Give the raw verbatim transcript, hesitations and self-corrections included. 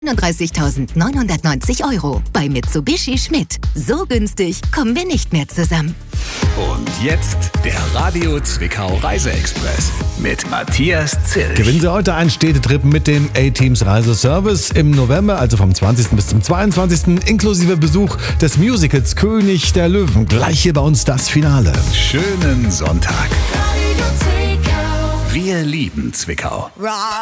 neununddreißigtausendneunhundertneunzig Euro bei Mitsubishi Schmidt. So günstig kommen wir nicht mehr zusammen. Und jetzt der Radio Zwickau Reiseexpress mit Matthias Zilch. Gewinnen Sie heute einen Städtetrip mit dem A-Teams Reiseservice im November, also vom zwanzigsten bis zum zweiundzwanzigsten inklusive Besuch des Musicals König der Löwen. Gleich hier bei uns das Finale. Schönen Sonntag. Wir lieben Zwickau.